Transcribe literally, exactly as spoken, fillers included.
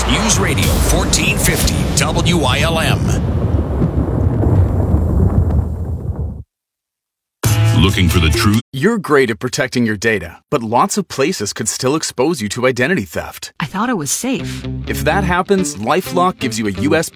News Radio fourteen fifty W I L M. Looking for the truth? You're great at protecting your data, but lots of places could still expose you to identity theft. I thought it was safe. If that happens, LifeLock gives you a U S